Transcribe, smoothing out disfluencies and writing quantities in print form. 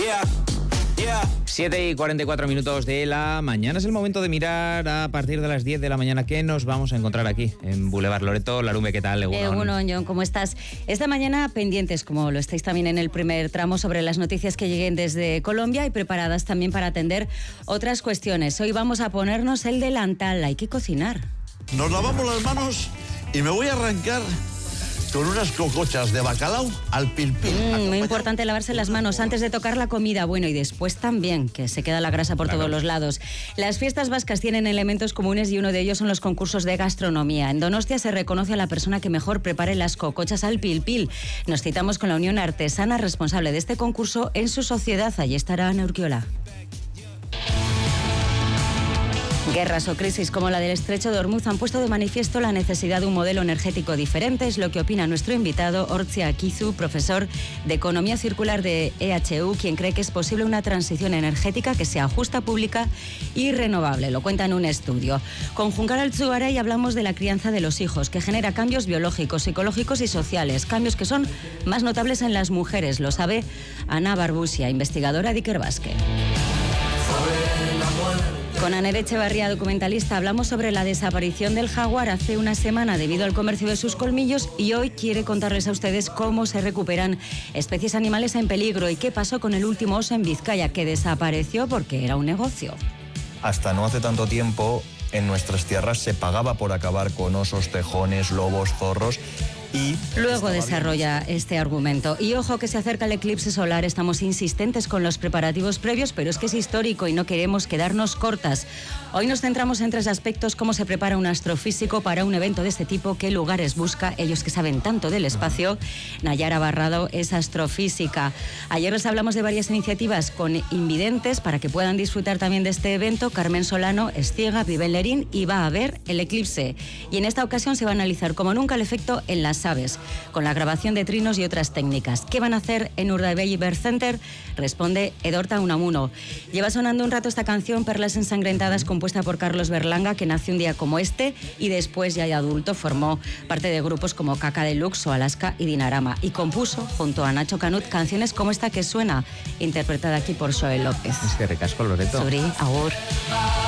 7:44 de la mañana. Es el momento de mirar a partir de las 10 de la mañana qué nos vamos a encontrar aquí en Boulevard Loreto. Larume, ¿qué tal? Egunon, John, ¿cómo estás? Esta mañana pendientes, como lo estáis también en el primer tramo, sobre las noticias que lleguen desde Colombia y preparadas también para atender otras cuestiones. Hoy vamos a ponernos el delantal, hay que cocinar. Nos lavamos las manos y me voy a arrancar con unas cocochas de bacalao al pil-pil. Muy importante lavarse las manos antes de tocar la comida, bueno, y después también, que se queda la grasa por todos los lados. Las fiestas vascas tienen elementos comunes y uno de ellos son los concursos de gastronomía. En Donostia se reconoce a la persona que mejor prepare las cocochas al pil-pil. Nos citamos con la Unión Artesana responsable de este concurso en su sociedad. Allí estará Neurquiola. Guerras o crisis como la del Estrecho de Hormuz han puesto de manifiesto la necesidad de un modelo energético diferente. Es lo que opina nuestro invitado, Hortzi Akizu, profesor de Economía Circular de EHU, quien cree que es posible una transición energética que sea justa, pública y renovable. Lo cuenta en un estudio. Con Junkar Altzugaray hablamos de la crianza de los hijos, que genera cambios biológicos, psicológicos y sociales, cambios que son más notables en las mujeres. Lo sabe Ana Barbusia, investigadora de Ikerbasque. Con Aner Echevarría, documentalista, hablamos sobre la desaparición del jaguar hace una semana debido al comercio de sus colmillos y hoy quiere contarles a ustedes cómo se recuperan especies animales en peligro y qué pasó con el último oso en Vizcaya, que desapareció porque era un negocio. Hasta no hace tanto tiempo en nuestras tierras se pagaba por acabar con osos, tejones, lobos, zorros. Y luego desarrolla este argumento. Y ojo que se acerca el eclipse solar, estamos insistentes con los preparativos previos, pero es que es histórico y no queremos quedarnos cortas. Hoy nos centramos en tres aspectos: cómo se prepara un astrofísico para un evento de este tipo, qué lugares busca, ellos que saben tanto del espacio. Nayara Barrado es astrofísica. Ayer les hablamos de varias iniciativas con invidentes para que puedan disfrutar también de este evento. Carmen Solano es ciega, vive en Lerín y va a ver el eclipse. Y en esta ocasión se va a analizar como nunca el efecto en las aves, con la grabación de trinos y otras técnicas. ¿Qué van a hacer en Urdaibai Bird Center? Responde Edorta Unamuno. Lleva sonando un rato esta canción, Perlas ensangrentadas, compuesta por Carlos Berlanga, que nació un día como este y después, ya de adulto, formó parte de grupos como Caca Deluxe o Alaska y Dinarama, y compuso junto a Nacho Canut canciones como esta que suena, interpretada aquí por Joel López. Es que recasco, Loreto. Sobre Agur.